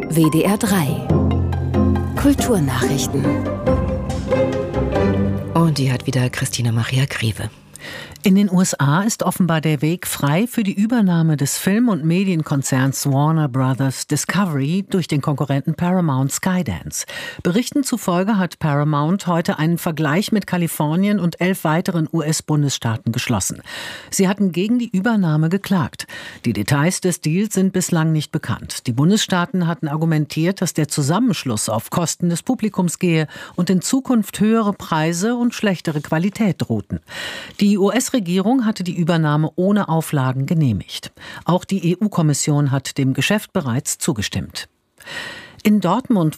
WDR 3 Kulturnachrichten. Und die hat wieder Christina Maria Greve. In den USA ist offenbar der Weg frei für die Übernahme des Film- und Medienkonzerns Warner Bros. Discovery durch den Konkurrenten Paramount Skydance. Berichten zufolge hat Paramount heute einen Vergleich mit Kalifornien und 11 weiteren US-Bundesstaaten geschlossen. Sie hatten gegen die Übernahme geklagt. Die Details des Deals sind bislang nicht bekannt. Die Bundesstaaten hatten argumentiert, dass der Zusammenschluss auf Kosten des Publikums gehe und in Zukunft höhere Preise und schlechtere Qualität drohten. Die US-Regierung hatte die Übernahme ohne Auflagen genehmigt. Auch die EU-Kommission hat dem Geschäft bereits zugestimmt. In Dortmund